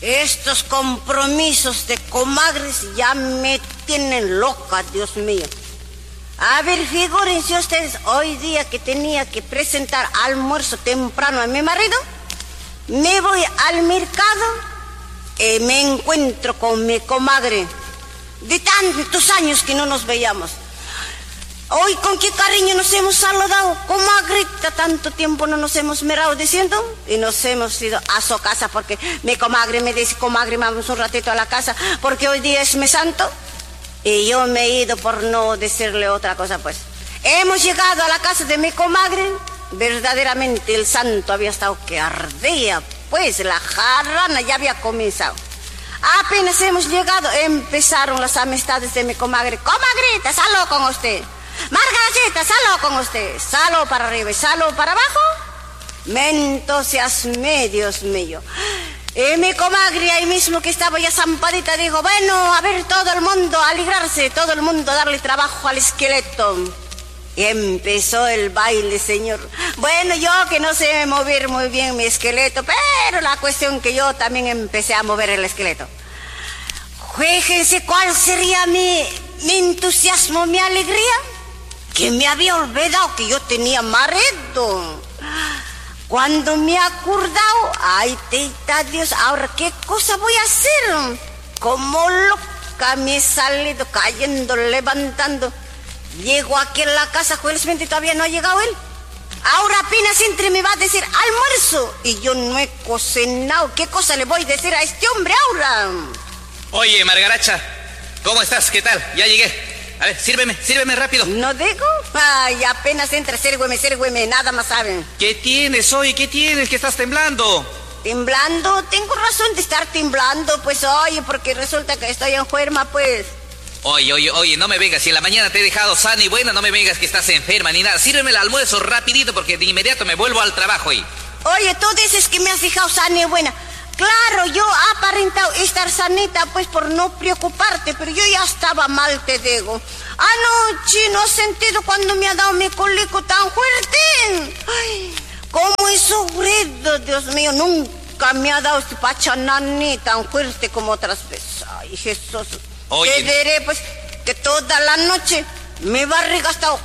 Estos compromisos de comadres ya me tienen loca, Dios mío. A ver, figúrense ustedes, hoy día que tenía que presentar almuerzo temprano a mi marido, me voy al mercado y me encuentro con mi comadre de tantos años que no nos veíamos. Hoy con qué cariño nos hemos saludado, comadrita, tanto tiempo no nos hemos mirado diciendo, y nos hemos ido a su casa porque mi comadre me dice, comadre, vamos un ratito a la casa porque hoy día es mi santo, y yo me he ido por no decirle otra cosa. Pues hemos llegado a la casa de mi comadre, verdaderamente el santo había estado que ardía, pues la jarana ya había comenzado. Apenas hemos llegado, empezaron las amistades de mi comadre. Comadrita, salud con usted. Margarita, salud con usted. Salud para arriba y salud para abajo. Entusiasmé, Dios mío. Y mi comadre ahí mismo que estaba ya zampadita dijo, bueno, a ver, todo el mundo a alegrarse, todo el mundo a darle trabajo al esqueleto. Y empezó el baile, señor. Bueno, yo que no sé mover muy bien mi esqueleto, pero la cuestión que yo también empecé a mover el esqueleto. Fíjense cuál sería mi entusiasmo, mi alegría, que me había olvidado que yo tenía marido. Cuando me he acordado, ay, tita Dios, ahora qué cosa voy a hacer. Como loca me he salido cayendo, levantando. Llego aquí en la casa, felizmente todavía no ha llegado él. Ahora apenas entre me va a decir almuerzo y yo no he cocinado. ¿Qué cosa le voy a decir a este hombre ahora? Oye, Margaracha, ¿cómo estás? ¿Qué tal? Ya llegué. A ver, sírveme rápido. ¿No digo? Ay, apenas entra, sírveme, nada más saben. ¿Qué tienes hoy? ¿Qué tienes? ¿Que estás temblando? ¿Temblando? Tengo razón de estar temblando, pues, oye, porque resulta que estoy enferma, pues. Oye, no me vengas, si en la mañana te he dejado sana y buena, no me vengas que estás enferma ni nada. Sírveme el almuerzo rapidito porque de inmediato me vuelvo al trabajo hoy. Oye, tú dices que me has dejado sana y buena. Claro, yo he aparentado estar sanita, pues, por no preocuparte, pero yo ya estaba mal, te digo. Anoche no he sentido cuando me ha dado mi cólico tan fuerte. Ay, cómo he sufrido, Dios mío, nunca me ha dado este pachananí tan fuerte como otras veces. Ay, Jesús. Oye, te diré, pues, que toda la noche mi barriga ha estado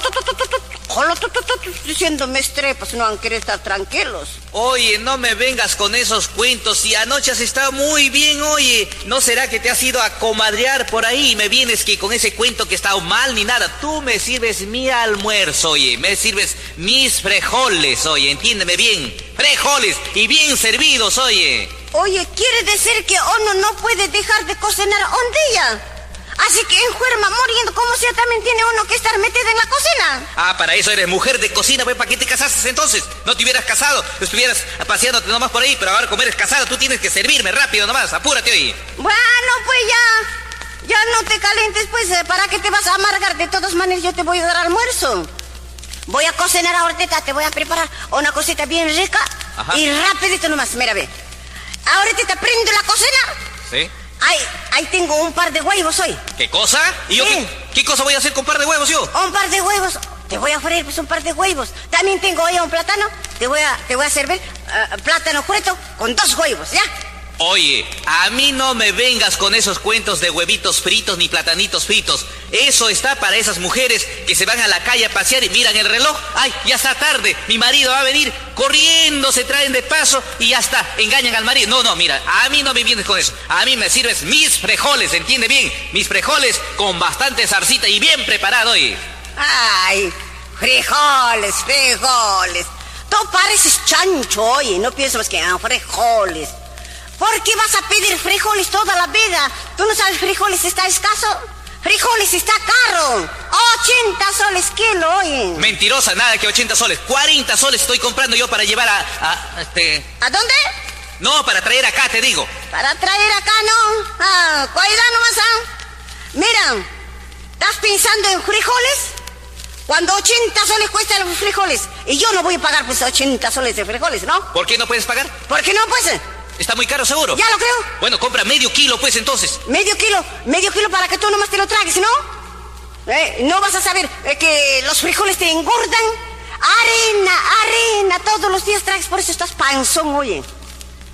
diciéndome estrepas, no han querido estar tranquilos. Oye, no me vengas con esos cuentos, si anoche has estado muy bien, oye. ¿No será que te has ido a comadrear por ahí y me vienes que con ese cuento que he estado mal ni nada? Tú me sirves mi almuerzo, oye, me sirves mis frijoles, oye, entiéndeme bien. Frijoles y bien servidos, oye. Oye, quiere decir que uno no puede dejar de cocinar un día. Así que enferma, muriendo, como sea, también tiene uno que estar metido en la cocina. Ah, para eso eres mujer de cocina, pues, ¿para qué te casaste entonces? No te hubieras casado, estuvieras paseándote nomás por ahí, pero ahora como eres casada, tú tienes que servirme rápido nomás, apúrate hoy. Bueno, pues ya no te calientes, pues, ¿para qué te vas a amargar? De todas maneras, yo te voy a dar almuerzo. Voy a cocinar ahorita, te voy a preparar una cosita bien rica. Ajá. Y rapidito nomás, mira, ve. Ahorita te prendo la cocina. Sí. Ahí tengo un par de huevos hoy. ¿Qué cosa? ¿Y yo qué cosa voy a hacer con un par de huevos yo? Un par de huevos. Te voy a freír pues un par de huevos. También tengo hoy un plátano. Te voy a servir plátano frito con 2 huevos, ¿ya? Oye, a mí no me vengas con esos cuentos de huevitos fritos ni platanitos fritos. Eso está para esas mujeres que se van a la calle a pasear y miran el reloj. ¡Ay, ya está tarde! Mi marido va a venir corriendo, se traen de paso y ya está, engañan al marido. No, mira, a mí no me vienes con eso. A mí me sirves mis frijoles, ¿entiende bien? Mis frijoles con bastante zarcita y bien preparado, oye. ¡Ay, frijoles! Tú pareces chancho, oye, no pienso más que frijoles. ¿Por qué vas a pedir frijoles toda la vida? ¿Tú no sabes frijoles está escaso? Frijoles está caro. 80 soles kilo, oye. Mentirosa, nada que 80 soles. 40 soles estoy comprando yo para llevar ¿A dónde? No, para traer acá, te digo. Para traer acá, no. Cuidado nomás, Mira, ¿estás pensando en frijoles? Cuando 80 soles cuestan los frijoles. Y yo no voy a pagar pues 80 soles de frijoles, ¿no? ¿Por qué no puedes pagar? ¿Por qué no, pues? ¿Está muy caro, seguro? Ya lo creo. Bueno, compra medio kilo, pues, entonces. Medio kilo para que tú nomás te lo tragues, ¿no? No vas a saber que los frijoles te engordan. Arena, todos los días traes, por eso estás panzón, oye.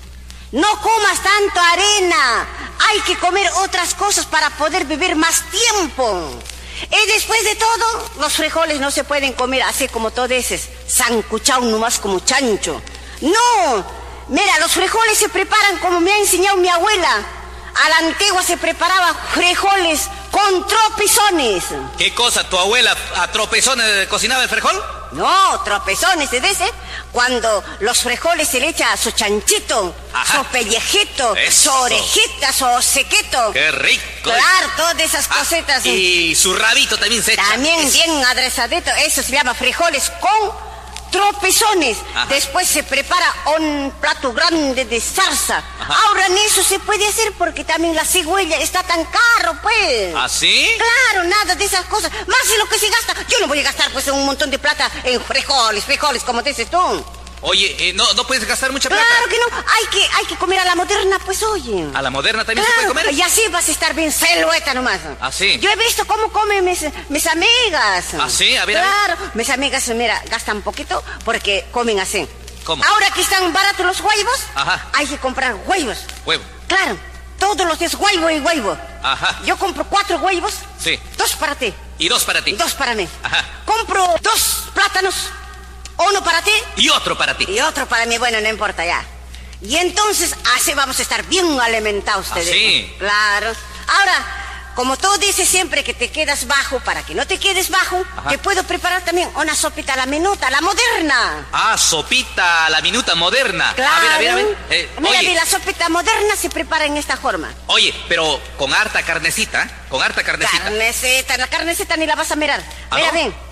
No comas tanto arena. Hay que comer otras cosas para poder vivir más tiempo. Y después de todo, los frijoles no se pueden comer así como todo ese, sancuchao nomás como chancho. No, mira, los frijoles se preparan como me ha enseñado mi abuela. A la antigua se preparaba frijoles con tropezones. ¿Qué cosa? ¿Tu abuela a tropezones cocinaba el frijol? No, tropezones, ¿se dice? Cuando los frijoles se le echa su chanchito, Ajá. su pellejito, Eso. su orejita, su sequito. ¡Qué rico! Claro, todas esas Ah, cositas. y su rabito también se echa. También Eso. bien adresadito. Eso se llama frijoles con tropezones. Ajá. Después se prepara un plato grande de salsa. Ajá. Ahora en eso se puede hacer porque también la cigüeña está tan caro, pues. ¿Ah, sí? Claro, nada de esas cosas. Más de lo que se gasta. Yo no voy a gastar pues un montón de plata en frijoles, como dices tú. Oye, no puedes gastar mucha plata. Claro que no. Hay que comer a la moderna, pues, oye. ¿A la moderna también se Claro, puede comer? y así vas a estar bien silueta nomás. ¿Ah, sí? Yo he visto cómo comen mis amigas. ¿Ah, sí? A ver, a ver. Claro, mis amigas, mira, gastan poquito porque comen así. ¿Cómo? Ahora que están baratos los huevos, Ajá. hay que comprar huevos. Huevo. Claro, todos los días huevo y huevo. Ajá. Yo compro 4 huevos. Sí. 2 para ti. Y 2 para ti. Y 2 para mí. Ajá. Compro 2 plátanos. Uno para ti. Y otro para ti. Y otro para mí, bueno, no importa ya. Y entonces así vamos a estar bien alimentados, te ¿Ah, digo. sí? Claro. Ahora, como tú dices siempre que te quedas bajo, para que no te quedes bajo, Ajá. te puedo preparar también una sopita a la minuta, a la moderna. Ah, sopita a la minuta moderna. Claro. A ver. Mira, Oye, la sopita moderna se prepara en esta forma. oye, pero con harta carnecita, ¿eh? Con harta carnecita. Carnecita, la carnecita ni la vas a mirar. ¿Ah, Mira no? bien.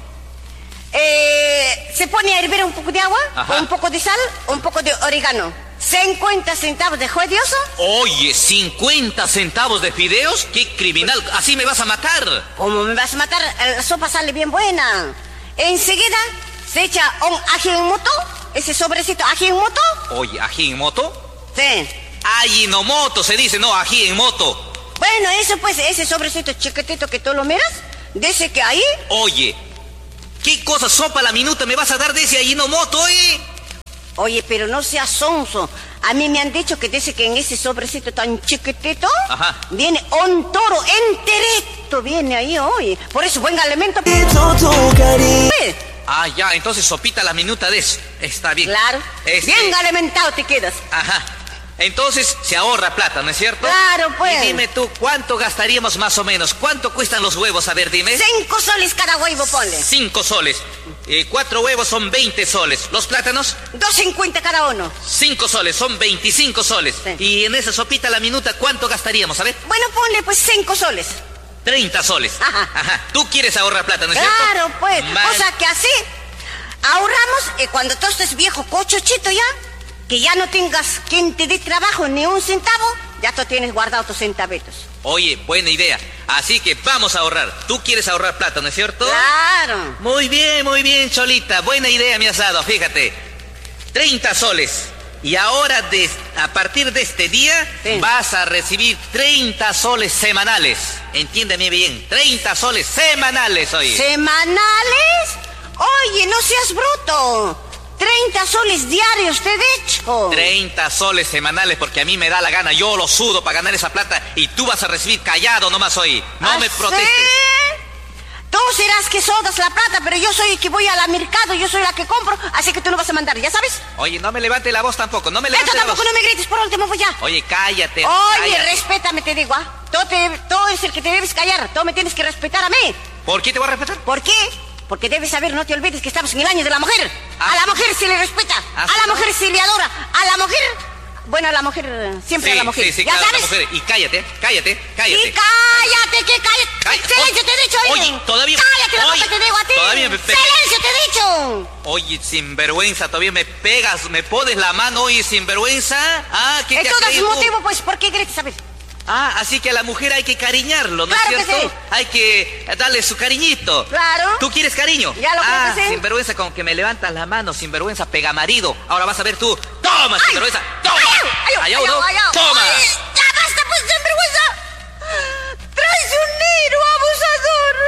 Se pone a hervir un poco de agua, Ajá. un poco de sal, un poco de orégano. 50 centavos de judioso. Oye, 50 centavos de fideos, qué criminal. Así me vas a matar. ¿Cómo me vas a matar? La sopa sale bien buena. Enseguida se echa un ají en moto, ese sobrecito ají en moto. Oye, ají en moto. Sí. Ajinomoto se dice, no, ají en moto. Bueno, eso pues, ese sobrecito chiquitito que tú lo miras, dice que ahí... Oye, ¿qué cosa sopa a la minuta me vas a dar de ese ajinomoto, Oye, pero no seas sonso. A mí me han dicho que dice que en ese sobrecito tan chiquitito... Ajá. Viene un toro enterito, viene ahí, oye. Por eso, buen alimento. Ah, ya, entonces sopita a la minuta de eso. Está bien. Claro. Bien alimentado te quedas. Ajá. Entonces se ahorra plata, ¿no es cierto? Claro, pues. Y dime tú, ¿cuánto gastaríamos más o menos? ¿Cuánto cuestan los huevos? A ver, dime. 5 soles cada huevo, ponle. 5 soles. 4 huevos son 20 soles. ¿Los plátanos? 2.50 cada uno. 5 soles, son 25 soles. Sí. Y en esa sopita a la minuta, ¿cuánto gastaríamos? A ver. Bueno, ponle pues 5 soles. 30 soles. Ajá. Ajá. Tú quieres ahorrar plata, ¿no es cierto? Claro, pues. Mal- O sea que así ahorramos y cuando tú estés viejo cochochito ya, que ya no tengas quien te dé trabajo ni un centavo, ya tú tienes guardado tus centavitos. Oye, buena idea. Así que vamos a ahorrar. Tú quieres ahorrar plata, ¿no es cierto? Claro. Muy bien, Cholita. Buena idea me has dado, fíjate. 30 soles. Y ahora, a partir de este día, Sí. vas a recibir 30 soles semanales. Entiéndeme bien, 30 soles semanales, oye. ¿Semanales? Oye, no seas bruto. 30 soles diarios, te he dicho. 30 soles semanales, porque a mí me da la gana. Yo lo sudo para ganar esa plata y tú vas a recibir callado nomás hoy. No ¿Ah, me sí? protestes. Tú serás que sodas la plata, pero yo soy el que voy al mercado, yo soy la que compro, así que tú no vas a mandar, ¿ya sabes? Oye, no me levante la voz tampoco, no me Esto levante la voz. tampoco no me grites, por último, pues ya. Oye, cállate. Oye, cállate. respétame, te digo, ¿ah? Tú eres el que te debes callar, tú me tienes que respetar a mí. ¿Por qué te voy a respetar? ¿Por qué? Porque debes saber, no te olvides que estamos en el año de la mujer. Ah, A la sí. mujer se le respeta, Ah, a sí, la ¿no? mujer se le adora, a la mujer... Bueno, a la mujer, siempre a la mujer. Sí, ¿Ya claro, sabes? la mujer. Y cállate. Y cállate, que cállate. Cállate. Silencio, te he dicho, Oye, todavía- Cállate la oye, boca, te digo a ti. todavía me pegas. Silencio, te he dicho. Oye, sinvergüenza, todavía me pegas, me pones la mano, oye, sinvergüenza. Ah, ¿qué te has Entonces, creído tú? motivo, pues, ¿por qué grites? A ver. Ah, así que a la mujer hay que cariñarlo, ¿no Claro es que cierto? sí. Hay que darle su cariñito. Claro. ¿Tú quieres cariño? Ya lo creo que sí. Sinvergüenza, con que me levantas la mano, sinvergüenza, pega marido. Ahora vas a ver tú. ¡Toma, Ay, sinvergüenza! ¡Toma! ay, Allá uno. ¡Toma! Ay, ya basta, pues, sinvergüenza. Traicionero, abusador. Es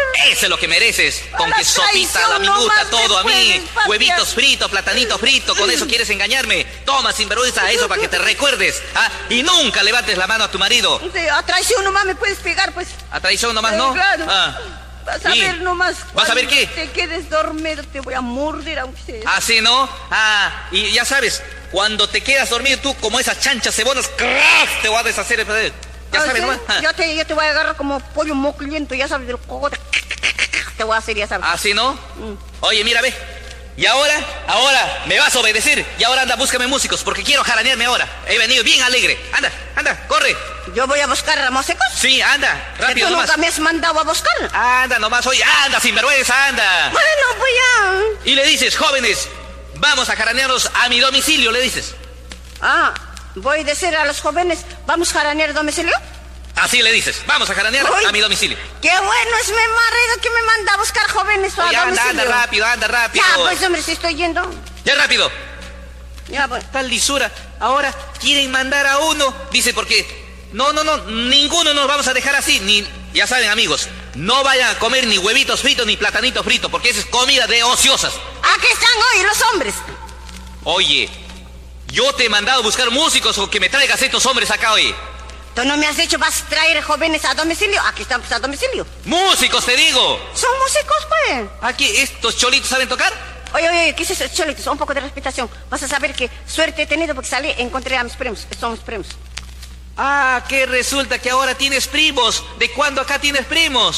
lo que mereces. Con La que sopita, la traición minuta, nomás todo a me mí. puedes patear. Huevitos fritos, platanitos fritos. Con eso quieres engañarme. Toma, sinvergüenza, eso para que te recuerdes. ¿Ah? Y nunca levantes la mano a tu marido. Sí, a traición nomás me puedes pegar, pues. A traición nomás, ¿no? Claro. Ah. Vas a ¿Y? ver nomás. ¿Vas a ver qué? Te quedes dormido, te voy a morder, aunque sea. Así, ¿no? Ah, y ya sabes, cuando te quedas dormido tú, como esas chanchas cebonas, ¡crack! Te voy a deshacer. Ya sabes, ¿sí? ¿no? Ah. Yo te voy a agarrar como pollo mocliento, ya sabes, del cogote. Te voy a hacer, ya sabes. Así, ¿no? Oye, mira, ve. Y ahora me vas a obedecer. Y ahora anda, búscame músicos, porque quiero jaranearme ahora. He venido bien alegre. Anda, corre. Yo voy a buscar a músicos. Sí, anda, Que rápido tú nomás. nunca me has mandado a buscar. Anda nomás, oye, anda, sinvergüenza, anda. Bueno, voy a... Y le dices, jóvenes, vamos a jaranearnos a mi domicilio, le dices. Ah, voy a decir a los jóvenes, ¿vamos a jaranear domicilio? Así le dices, vamos a jaranear Uy, a mi domicilio. Qué bueno es mi marido que me manda a buscar jóvenes a Oye, anda domicilio. anda rápido. Ya, pues hombre, si estoy yendo. Ya rápido. Ya, pues. Tal lisura. Ahora quieren mandar a uno. Dice, porque no, ninguno nos vamos a dejar así. Ya saben, amigos, no vayan a comer ni huevitos fritos ni platanitos fritos, porque esa es comida de ociosas. Aquí están hoy los hombres. Oye, yo te he mandado a buscar músicos o que me traigas estos hombres acá hoy. Tú no me has dicho, vas a traer jóvenes a domicilio. Aquí están pues, a domicilio. ¡Músicos, te digo! Son músicos, pues. Aquí, ¿estos cholitos saben tocar? Oye, ¿qué es eso, cholitos? Un poco de respetación. Vas a saber qué suerte he tenido porque salí, encontré a mis primos. Son mis primos. Ah, que resulta que ahora tienes primos. ¿De cuándo acá tienes primos?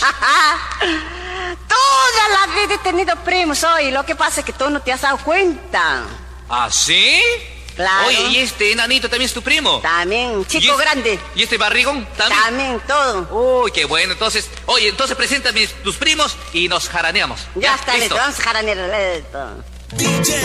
Toda la vida he tenido primos hoy. Lo que pasa es que tú no te has dado cuenta. ¿Ah, sí? Claro. Oye, ¿y este enanito también es tu primo? También, chico ¿Y este- grande. ¿Y este barrigón también? También, todo. Uy, qué bueno. Entonces, preséntame tus primos y nos jaraneamos. Ya está, listo. listo. Vamos a jaranear. Listo.